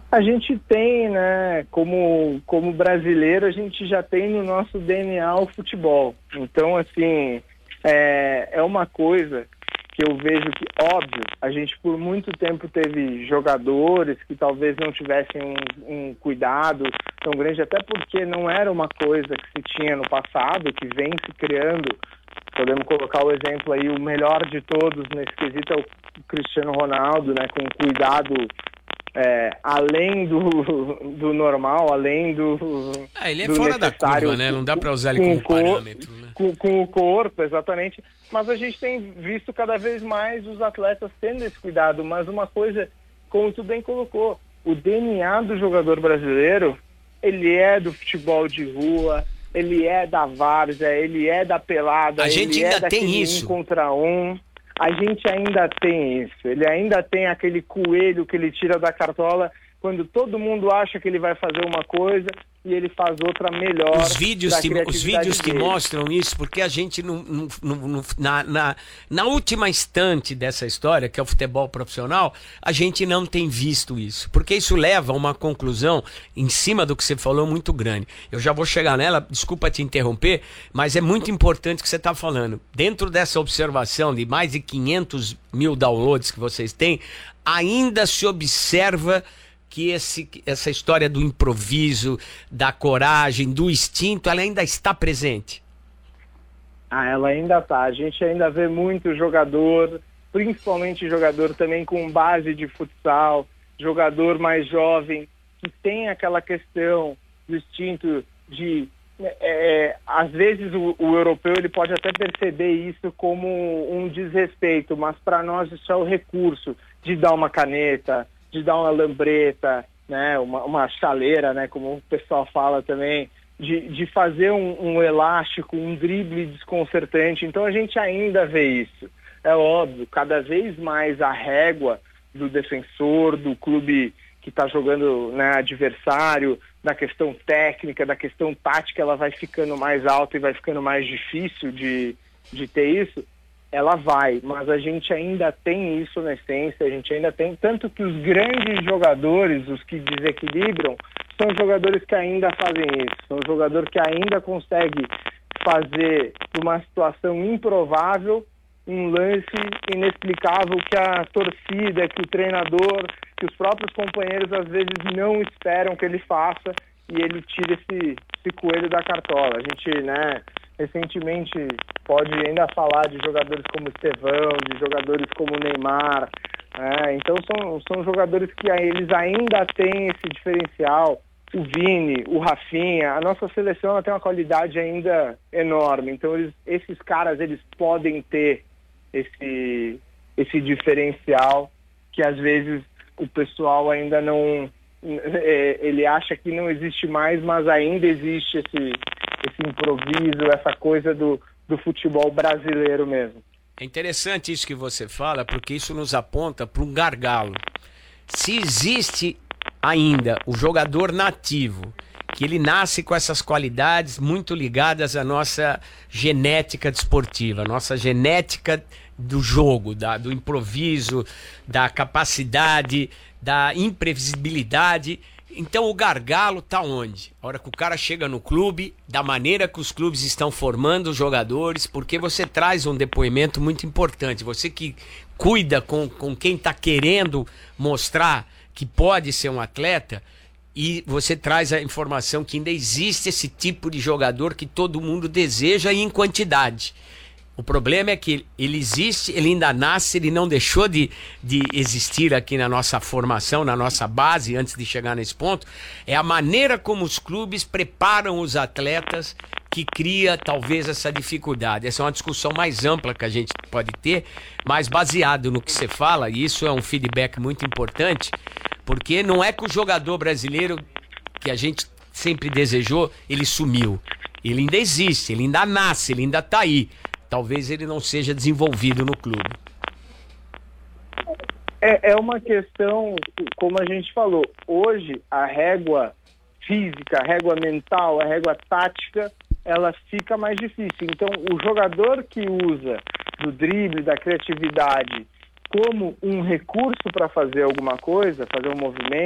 A gente tem, né, como brasileiro, a gente já tem no nosso DNA o futebol. Então, assim, é uma coisa que eu vejo que, óbvio, a gente por muito tempo teve jogadores que talvez não tivessem um cuidado tão grande, até porque não era uma coisa que se tinha no passado, que vem se criando. Podemos colocar o exemplo aí, o melhor de todos nesse quesito é o Cristiano Ronaldo, né, com cuidado além do normal, além Ele é do fora da necessário, curva, né? Não dá para usar ele como parâmetro, né? com o corpo, exatamente. Mas a gente tem visto cada vez mais os atletas tendo esse cuidado. Mas uma coisa, como tu bem colocou, o DNA do jogador brasileiro, ele é do futebol de rua, ele é da várzea, ele é da pelada, A gente ele ainda é daquele tem isso. 1 contra 1. A gente ainda tem isso. Ele ainda tem aquele coelho que ele tira da cartola quando todo mundo acha que ele vai fazer uma coisa e ele faz outra melhor. Os vídeos que mostram isso, porque a gente na última instante dessa história, que é o futebol profissional, a gente não tem visto isso, porque isso leva a uma conclusão em cima do que você falou muito grande. Eu já vou chegar nela, desculpa te interromper, mas é muito importante o que você está falando. Dentro dessa observação de mais de 500 mil downloads que vocês têm, ainda se observa que essa história do improviso, da coragem, do instinto, ela ainda está presente? Ela ainda está. A gente ainda vê muito jogador, principalmente jogador também com base de futsal, jogador mais jovem, que tem aquela questão do instinto de... às vezes o europeu ele pode até perceber isso como um desrespeito, mas para nós isso é o recurso de dar uma caneta, de dar uma lambreta, né, uma chaleira, né, como o pessoal fala também, de fazer um elástico, um drible desconcertante. Então a gente ainda vê isso. É óbvio, cada vez mais a régua do defensor, do clube que está jogando, né, adversário, da questão técnica, da questão tática, ela vai ficando mais alta e vai ficando mais difícil de ter isso. Ela vai, mas a gente ainda tem isso na essência, a gente ainda tem, tanto que os grandes jogadores, os que desequilibram, são jogadores que ainda fazem isso, são jogadores que ainda conseguem fazer uma situação improvável, um lance inexplicável que a torcida, que o treinador, que os próprios companheiros às vezes não esperam que ele faça e ele tira esse coelho da cartola. A gente, né, recentemente pode ainda falar de jogadores como Estevão, de jogadores como Neymar, né? Então são jogadores que eles ainda têm esse diferencial. O Vini, o Rafinha, a nossa seleção ela tem uma qualidade ainda enorme. Então esses caras eles podem ter esse diferencial que às vezes o pessoal ainda não... ele acha que não existe mais, mas ainda existe esse improviso, essa coisa do futebol brasileiro mesmo. É interessante isso que você fala, porque isso nos aponta para um gargalo. Se existe ainda o jogador nativo, que ele nasce com essas qualidades muito ligadas à nossa genética desportiva, à nossa genética do jogo, do improviso, da capacidade, da imprevisibilidade. Então o gargalo está onde? A hora que o cara chega no clube, da maneira que os clubes estão formando os jogadores, porque você traz um depoimento muito importante. Você que cuida com quem está querendo mostrar que pode ser um atleta, e você traz a informação que ainda existe esse tipo de jogador que todo mundo deseja e em quantidade. O problema é que ele existe, ele ainda nasce, ele não deixou de existir aqui na nossa formação, na nossa base, antes de chegar nesse ponto. É a maneira como os clubes preparam os atletas que cria talvez essa dificuldade. Essa é uma discussão mais ampla que a gente pode ter, mas baseado no que você fala, e isso é um feedback muito importante, porque não é que o jogador brasileiro que a gente sempre desejou, ele sumiu. Ele ainda existe, ele ainda nasce, ele ainda está aí. Talvez ele não seja desenvolvido no clube. É uma questão, como a gente falou, hoje a régua física, a régua mental, a régua tática, ela fica mais difícil. Então, o jogador que usa do drible, da criatividade, como um recurso para fazer alguma coisa, fazer um movimento,